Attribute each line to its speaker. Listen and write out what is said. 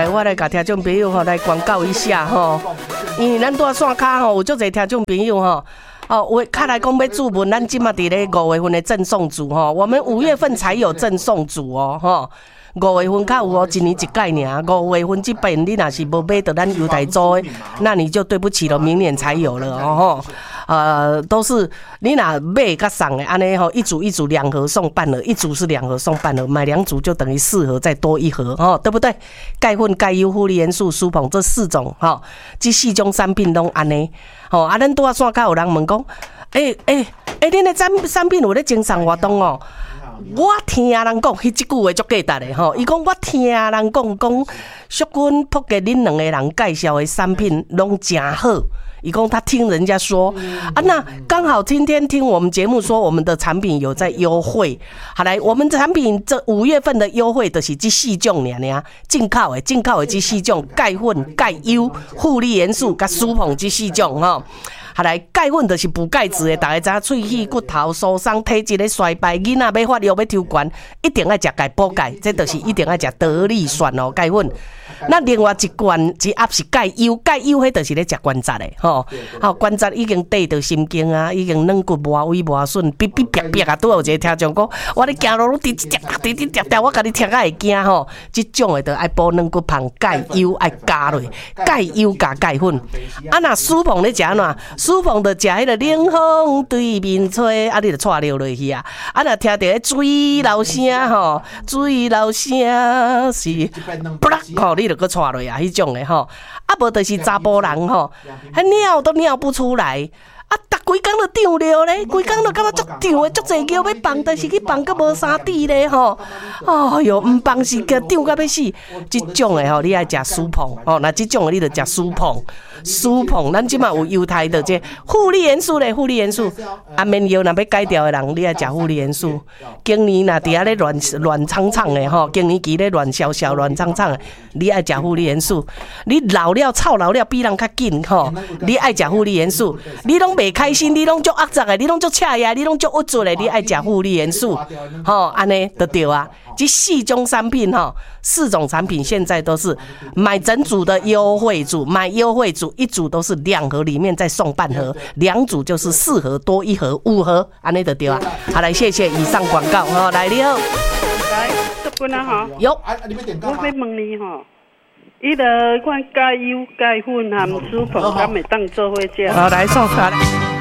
Speaker 1: 我来甲听众朋友吼来广告一下吼，因为咱拄啊线卡吼有足侪听众朋友吼。我看来讲要注文，咱今嘛伫咧5月份的赠送组吼，我们5月份才有赠送组哦吼。5月份较有哦，一年一届尔。5月份这边你若是无买到咱犹太州的，那你就对不起了，明年才有了哦吼。都是你若买甲送的安尼吼，一组2盒送半盒，一组是2盒送半盒，买2组就等于4盒再多1盒哦，对不对？钙粉、钙优、负离元素、舒膨这4种吼，这4种产品拢安尼吼。咱拄啊线下有人问讲，恁的产品有咧精神活动哦。我听人讲，迄句话足价值的吼。伊讲我听人讲，淑君、朴给恁2个人介绍的产品拢真好。伊讲他听人家说那刚好今天听我们节目说，我们的产品有在优惠。好来，我们产品这5月份的优惠就是这4种尔，进口的这4种，钙粉、钙优、负离元素甲舒膨这4种吼。好来，钙粉就是补钙质的，大家知影，喙齿骨头疏松、体质咧衰败，囡仔要发育要抽悬，一定要食钙补钙，这就是一定要食得力酸哦，钙粉。那另外一罐一盒是钙优，钙优迄就是咧食关节的吼，关节已经对到神经啊，已经软骨磨萎磨损，哔哔哔哔啊，拄有一个听众讲，我咧行路滴滴，我甲你听甲会惊吼，这种的就爱补软骨胖，钙优爱加落，钙优加钙粉。若舒膨咧食安怎？舒膨就食迄个冷风对面吹，你就带流落去啊！若听到迄水流声吼，水流声是不啦吼，你就搁带落啊，迄种的吼。无就是查甫人吼，尿都尿不出来。规工就长了咧，规工就感觉足长的，足济尿要放，但是去放个无啥滴咧吼。哟，唔放是个长到要死。这种的吼，你爱食舒膨哦。那这种的你就食舒膨，咱即马有犹太的这负离元素咧，负离元素。免药若要改掉的人，你爱食负离元素。今年若伫遐咧乱唱的吼，今年期咧乱笑乱唱的，你爱食负离元素。你老了臭老了比人较紧吼，你爱食负离元素，你拢袂开心，你拢足恶杂的，你拢足赤呀，你拢足郁卒的，你爱食负离元素，安尼就对啊。这4种产品4种产品现在都是买整组的优惠组，买优惠组1组都是2盒，里面再送半盒，2组就是4盒多1盒5盒，安尼就对啊。好，来谢谢以上广告来你好，
Speaker 2: 来，淑君啊哈，
Speaker 1: 有，
Speaker 2: 我要问你哈。伊个款钙优、钙粉含舒膨，敢会当做伙食？
Speaker 1: 好，来送来。